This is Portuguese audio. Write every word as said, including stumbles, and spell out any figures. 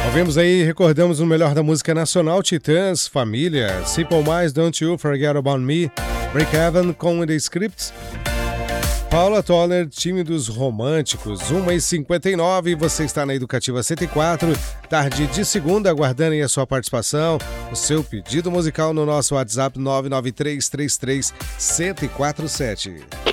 Ouvimos aí, recordamos o melhor da música nacional, Titãs, Família, Simple Minds, Don't You Forget About Me, Break-Even com The Scripts, Paula Toller, Time dos Românticos, uma e cinquenta e nove, você está na Educativa cento e quatro, tarde de segunda, aguardando aí a sua participação, o seu pedido musical no nosso WhatsApp nove nove três três três um zero quatro sete.